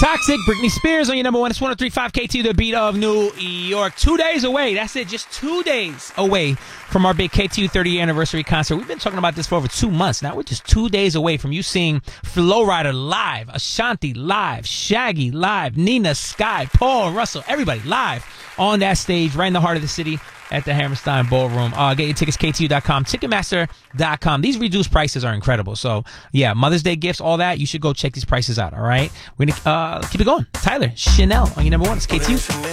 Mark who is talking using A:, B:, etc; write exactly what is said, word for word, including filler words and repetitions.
A: Toxic, Britney Spears on your number one. It's one oh three point five K T U, the beat of New York. Two days away. That's it. Just two days away from our big K T U thirtieth anniversary concert. We've been talking about this for over two months. Now we're just two days away from you seeing Flo Rida live, Ashanti live, Shaggy live, Nina, Sky, Paul, Russell, everybody live on that stage right in the heart of the city at the Hammerstein Ballroom. Uh, get your tickets, K T U dot com, Ticketmaster dot com. These reduced prices are incredible. So, yeah, Mother's Day gifts, all that. You should go check these prices out, all right? We're going to uh, keep it going. Tyler, Chanel on your number one. It's K T U.